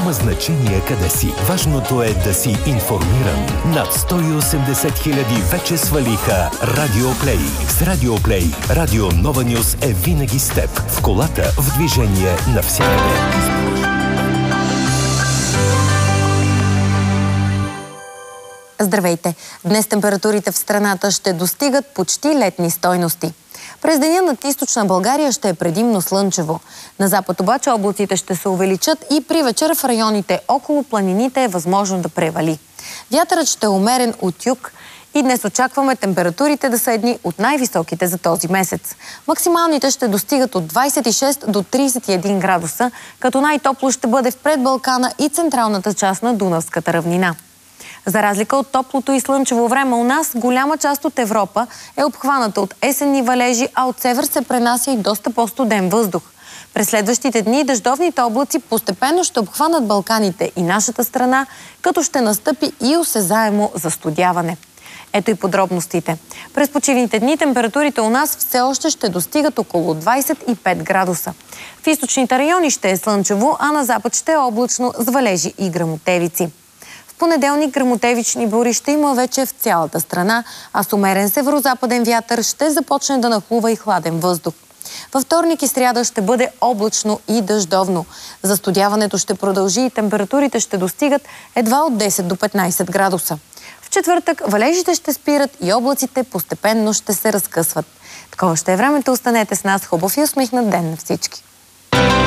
Няма значение къде си. Важното е да си информиран. Над 180 хиляди вече свалиха Радиоплей. С Радиоплей Радио Нова Нюз е винаги с теб. В колата, в движение, навсякъде. Здравейте! Днес температурите в страната ще достигат почти летни стойности. През деня над източна България ще е предимно слънчево. На запад обаче облаците ще се увеличат и при вечер в районите около планините е възможно да превали. Вятърът ще е умерен от юг и днес очакваме температурите да са едни от най-високите за този месец. Максималните ще достигат от 26 до 31 градуса, като най-топло ще бъде в предбалкана и централната част на Дунавската равнина. За разлика от топлото и слънчево време у нас, голяма част от Европа е обхваната от есенни валежи, а от север се пренася и доста по-студен въздух. През следващите дни дъждовните облаци постепенно ще обхванат Балканите и нашата страна, като ще настъпи и осезаемо застудяване. Ето и подробностите. През почивните дни температурите у нас все още ще достигат около 25 градуса. В източните райони ще е слънчево, а на запад ще е облачно с валежи и гръмотевици. В понеделник гръмотевични бури ще има вече в цялата страна, а с умерен северозападен вятър ще започне да нахлува и хладен въздух. Във вторник и сряда ще бъде облачно и дъждовно. Застудяването ще продължи и температурите ще достигат едва от 10 до 15 градуса. В четвъртък валежите ще спират и облаците постепенно ще се разкъсват. Такова ще е времето. Останете с нас. Хубав и усмихнат ден на всички!